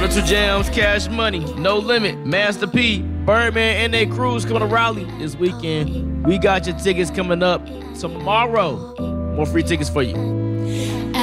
102 Jams, Cash Money, No Limit, Master P, Birdman, and their crews coming to Raleigh this weekend. We got your tickets coming up tomorrow. More free tickets for you.